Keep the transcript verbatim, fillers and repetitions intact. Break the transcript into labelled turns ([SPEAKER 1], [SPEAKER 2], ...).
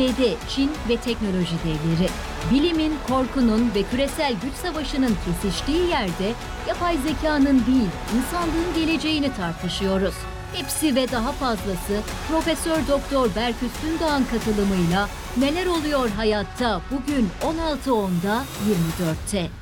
[SPEAKER 1] Çin ve teknoloji devleri. Bilimin, korkunun ve küresel güç savaşının kesiştiği yerde yapay zekanın değil, insanlığın geleceğini tartışıyoruz. Hepsi ve daha fazlası Profesör Doktor Berk Üstündağ'ın katılımıyla Neler Oluyor Hayatta bugün on altı onda yirmi dörtte.